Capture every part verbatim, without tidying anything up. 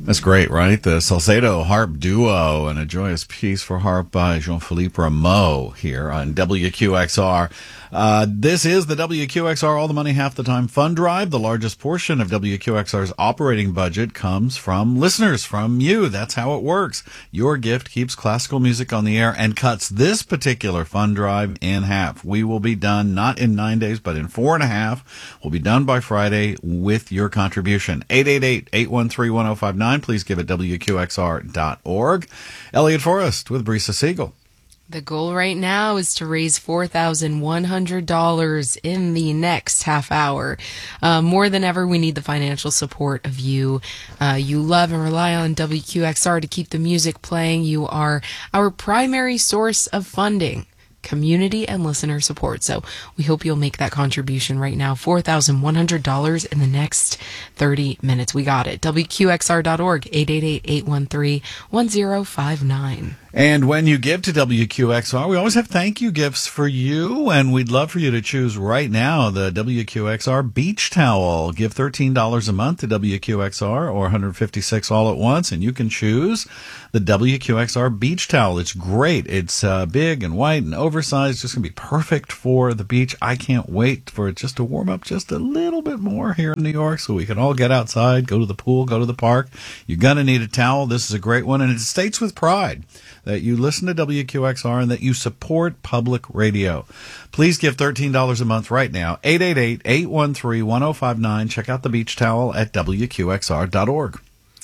That's great, right? The Salcedo Harp Duo and a joyous piece for harp by Jean-Philippe Rameau here on W Q X R. Uh, this is the W Q X R All the Money Half the Time Fund Drive. The largest portion of W Q X R's operating budget comes from listeners, from you. That's how it works. Your gift keeps classical music on the air and cuts this particular fund drive in half. We will be done not in nine days, but in four and a half. We'll be done by Friday with your contribution. eight eight eight, eight one three, one oh five nine. Please give it W Q X R dot org. Elliot Forrest with Brisa Siegel. The goal right now is to raise four thousand one hundred dollars in the next half hour. Uh, more than ever, we need the financial support of you. Uh, you love and rely on W Q X R to keep the music playing. You are our primary source of funding, community and listener support. So we hope you'll make that contribution right now. four thousand one hundred dollars in the next thirty minutes. We got it. W Q X R dot org, eight eight eight, eight one three, one oh five nine. And when you give to W Q X R, we always have thank you gifts for you, and we'd love for you to choose right now the W Q X R beach towel. Give thirteen dollars a month to W Q X R or one hundred fifty-six dollars all at once, and you can choose the W Q X R beach towel. It's great. It's uh, big and white and oversized. It's just going to be perfect for the beach. I can't wait for it just to warm up just a little bit more here in New York so we can all get outside, go to the pool, go to the park. You're going to need a towel. This is a great one, and it states with pride that you listen to W Q X R and that you support public radio. Please give thirteen dollars a month right now. eight eight eight, eight one three, one oh five nine. Check out the beach towel at W Q X R dot org.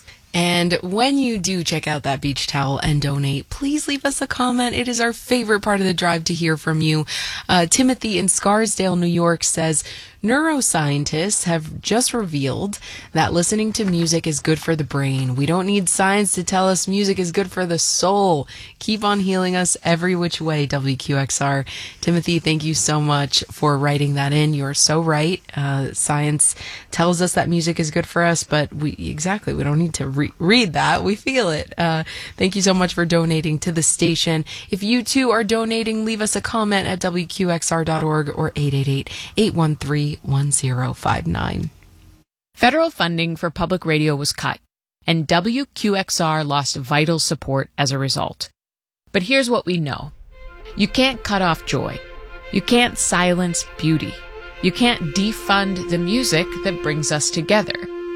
And when you do check out that beach towel and donate, please leave us a comment. It is our favorite part of the drive to hear from you. Uh, Timothy in Scarsdale, New York says, neuroscientists have just revealed that listening to music is good for the brain. We don't need science to tell us music is good for the soul. Keep on healing us every which way, W Q X R. Timothy, thank you so much for writing that in. You're so right. Uh, science tells us that music is good for us, but we exactly, we don't need to re- read that. We feel it. Uh, thank you so much for donating to the station. If you too are donating, leave us a comment at W Q X R dot org or eight eight eight, eight one three, one oh five nine. Federal funding for public radio was cut, and W Q X R lost vital support as a result. But here's what we know. You can't cut off joy. You can't silence beauty. You can't defund the music that brings us together.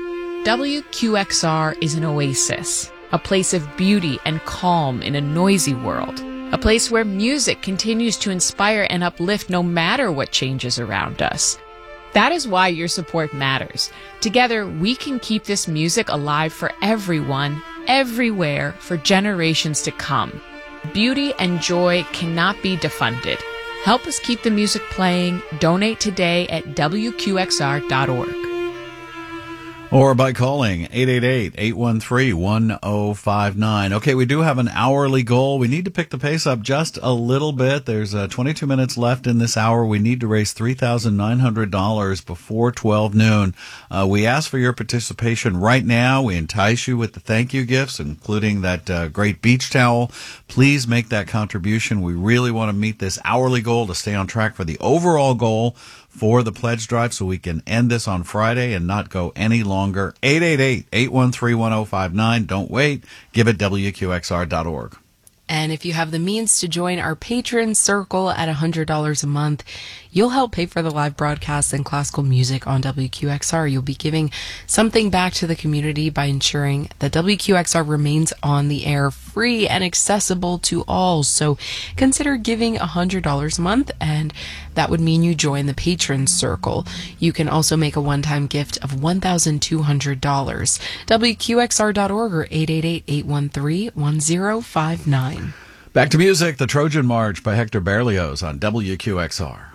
W Q X R is an oasis, a place of beauty and calm in a noisy world, a place where music continues to inspire and uplift no matter what changes around us. That is why your support matters. Together, we can keep this music alive for everyone, everywhere, for generations to come. Beauty and joy cannot be defunded. Help us keep the music playing. Donate today at W Q X R dot org. Or by calling eight eight eight, eight one three, one oh five nine. Okay, we do have an hourly goal. We need to pick the pace up just a little bit. There's uh, twenty-two minutes left in this hour. We need to raise three thousand nine hundred dollars before twelve noon. Uh, we ask for your participation right now. We entice you with the thank you gifts, including that uh, great beach towel. Please make that contribution. We really want to meet this hourly goal to stay on track for the overall goal for the pledge drive so we can end this on Friday and not go any longer. eight eight eight, eight one three, one oh five nine. Don't wait. Give it W Q X R dot org. And if you have the means to join our patron circle at one hundred dollars a month, you'll help pay for the live broadcasts and classical music on W Q X R. You'll be giving something back to the community by ensuring that W Q X R remains on the air, free and accessible to all. So consider giving one hundred dollars a month, and that would mean you join the patron circle. You can also make a one-time gift of one thousand two hundred dollars. W Q X R dot org or eight eight eight, eight one three, one oh five nine. Back to music, the Trojan March by Hector Berlioz on W Q X R.